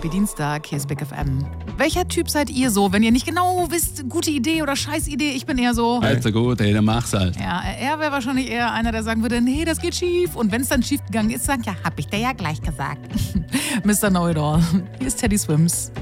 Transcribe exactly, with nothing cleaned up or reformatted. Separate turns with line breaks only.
Happy Dienstag, hier ist Big F M. Welcher Typ seid ihr so, wenn ihr nicht genau wisst, gute Idee oder Scheißidee? Ich bin eher so...
Also gut, ey, dann mach's halt.
Ja, er wäre wahrscheinlich eher einer, der sagen würde, nee, das geht schief. Und wenn es dann schief gegangen ist, sagen, ja, hab ich dir ja gleich gesagt. Mister Know-it-all. Hier ist Teddy Swims.